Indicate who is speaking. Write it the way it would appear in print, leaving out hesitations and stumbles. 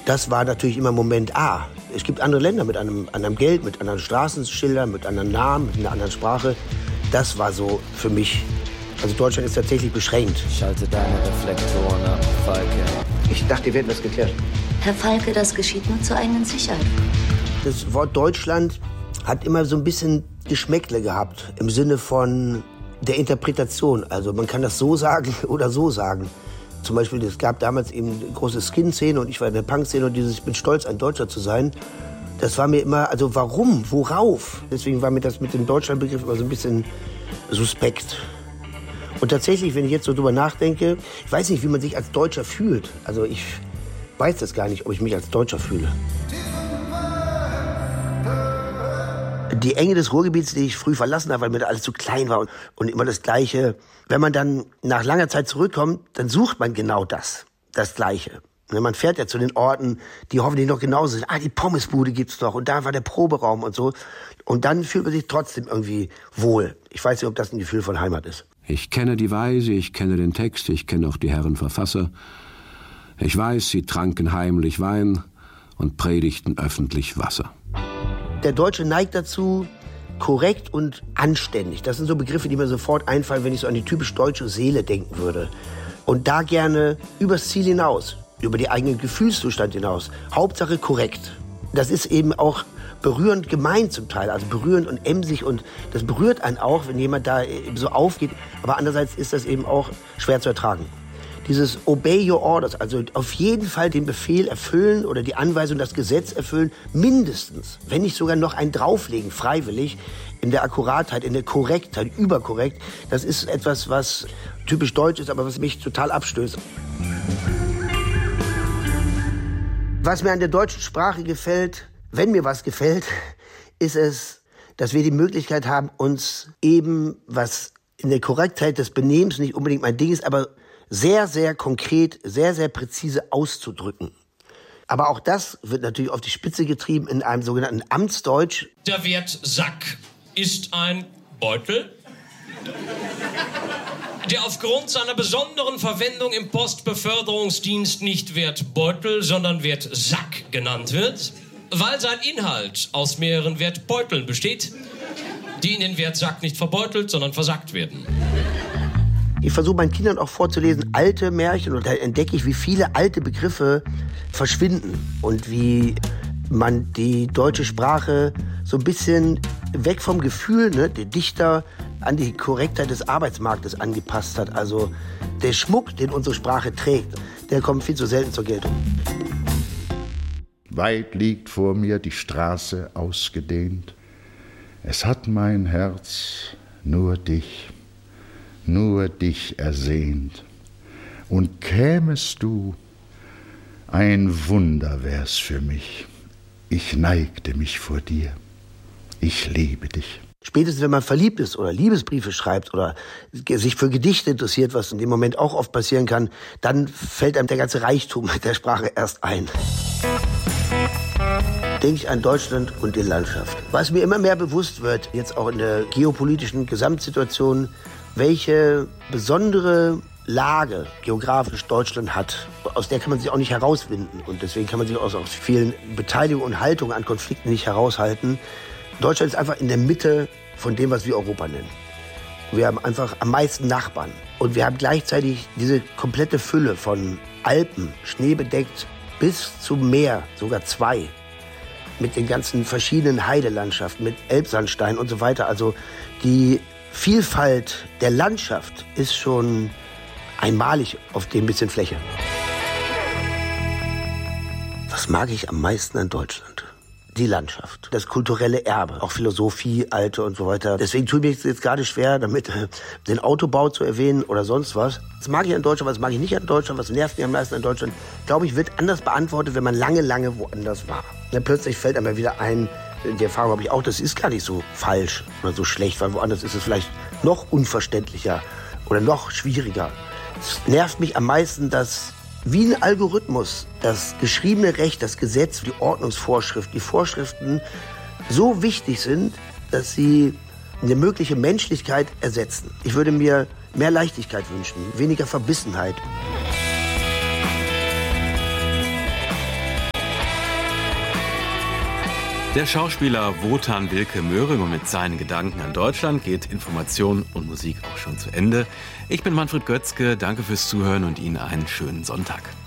Speaker 1: Das war natürlich immer Moment A. Es gibt andere Länder mit einem anderen Geld, mit anderen Straßenschildern, mit anderen Namen, mit einer anderen Sprache. Das war so für mich. Also Deutschland ist tatsächlich beschränkt.
Speaker 2: Schalte deine Reflektoren ab, Falke.
Speaker 1: Ich dachte, wir hätten das geklärt.
Speaker 3: Herr Falke, das geschieht nur zur eigenen Sicherheit.
Speaker 1: Das Wort Deutschland hat immer so ein bisschen Geschmäckle gehabt. Im Sinne von der Interpretation. Also man kann das so sagen oder so sagen. Zum Beispiel, es gab damals eben eine große Skin-Szene und ich war in der Punk-Szene und dieses, ich bin stolz, ein Deutscher zu sein. Das war mir immer, also warum, worauf? Deswegen war mir das mit dem Deutschlandbegriff immer so ein bisschen suspekt. Und tatsächlich, wenn ich jetzt so drüber nachdenke, ich weiß nicht, wie man sich als Deutscher fühlt. Also ich weiß das gar nicht, ob ich mich als Deutscher fühle. Die Enge des Ruhrgebiets, die ich früh verlassen habe, weil mir da alles zu klein war und immer das Gleiche. Wenn man dann nach langer Zeit zurückkommt, dann sucht man genau das Gleiche. Man fährt ja zu den Orten, die hoffentlich noch genauso sind. Die Pommesbude gibt's noch und da war der Proberaum und so. Und dann fühlt man sich trotzdem irgendwie wohl. Ich weiß nicht, ob das ein Gefühl von Heimat ist.
Speaker 4: Ich kenne die Weise, ich kenne den Text, ich kenne auch die Herren Verfasser. Ich weiß, sie tranken heimlich Wein und predigten öffentlich Wasser.
Speaker 1: Der Deutsche neigt dazu, korrekt und anständig. Das sind so Begriffe, die mir sofort einfallen, wenn ich so an die typisch deutsche Seele denken würde. Und da gerne übers Ziel hinaus, über die eigenen Gefühlszustand hinaus. Hauptsache korrekt. Das ist eben auch berührend gemeint zum Teil, also berührend und emsig und das berührt einen auch, wenn jemand da so aufgeht. Aber andererseits ist das eben auch schwer zu ertragen. Dieses Obey your orders, also auf jeden Fall den Befehl erfüllen oder die Anweisung, das Gesetz erfüllen, mindestens, wenn nicht sogar noch einen drauflegen, freiwillig, in der Akkuratheit, in der Korrektheit, überkorrekt. Das ist etwas, was typisch deutsch ist, aber was mich total abstößt. Was mir an der deutschen Sprache gefällt, wenn mir was gefällt, ist es, dass wir die Möglichkeit haben, uns eben, was in der Korrektheit des Benehmens nicht unbedingt mein Ding ist, aber sehr, sehr konkret, sehr, sehr präzise auszudrücken. Aber auch das wird natürlich auf die Spitze getrieben in einem sogenannten Amtsdeutsch.
Speaker 5: Der Wert Sack ist ein Beutel, der aufgrund seiner besonderen Verwendung im Postbeförderungsdienst nicht Wertbeutel, sondern Wertsack genannt wird, weil sein Inhalt aus mehreren Wertbeuteln besteht, die in den Wertsack nicht verbeutelt, sondern versackt werden.
Speaker 1: Ich versuche meinen Kindern auch vorzulesen alte Märchen und da entdecke ich, wie viele alte Begriffe verschwinden und wie man die deutsche Sprache so ein bisschen weg vom Gefühl, der Dichter, an die Korrektheit des Arbeitsmarktes angepasst hat. Also der Schmuck, den unsere Sprache trägt, der kommt viel zu selten zur Geltung.
Speaker 6: Weit liegt vor mir die Straße ausgedehnt. Es hat mein Herz nur dich ersehnt. Und kämest du, ein Wunder wär's für mich. Ich neigte mich vor dir. Ich liebe dich.
Speaker 1: Spätestens, wenn man verliebt ist oder Liebesbriefe schreibt oder sich für Gedichte interessiert, was in dem Moment auch oft passieren kann, dann fällt einem der ganze Reichtum der Sprache erst ein. Denke ich an Deutschland und die Landschaft. Was mir immer mehr bewusst wird, jetzt auch in der geopolitischen Gesamtsituation, welche besondere Lage geografisch Deutschland hat. Aus der kann man sich auch nicht herauswinden. Und deswegen kann man sich aus vielen Beteiligungen und Haltungen an Konflikten nicht heraushalten. Deutschland ist einfach in der Mitte von dem, was wir Europa nennen. Wir haben einfach am meisten Nachbarn. Und wir haben gleichzeitig diese komplette Fülle von Alpen, schneebedeckt, bis zum Meer, sogar 2. Mit den ganzen verschiedenen Heidelandschaften, mit Elbsandstein und so weiter. Also die Vielfalt der Landschaft ist schon einmalig auf dem bisschen Fläche. Was mag ich am meisten an Deutschland? Die Landschaft, das kulturelle Erbe, auch Philosophie, Alte und so weiter. Deswegen tue ich mir jetzt gerade schwer, damit den Autobau zu erwähnen oder sonst was. Das mag ich an Deutschland, was mag ich nicht an Deutschland, was nervt mich am meisten an Deutschland, glaube ich, wird anders beantwortet, wenn man lange, lange woanders war. Dann plötzlich fällt einem wieder ein, die Erfahrung habe ich auch, das ist gar nicht so falsch oder so schlecht, weil woanders ist es vielleicht noch unverständlicher oder noch schwieriger. Es nervt mich am meisten, dass wie ein Algorithmus das geschriebene Recht, das Gesetz, die Ordnungsvorschrift, die Vorschriften so wichtig sind, dass sie eine mögliche Menschlichkeit ersetzen. Ich würde mir mehr Leichtigkeit wünschen, weniger Verbissenheit.
Speaker 7: Der Schauspieler Wotan Wilke Möhring, und mit seinen Gedanken an Deutschland geht Information und Musik auch schon zu Ende. Ich bin Manfred Götzke, danke fürs Zuhören und Ihnen einen schönen Sonntag.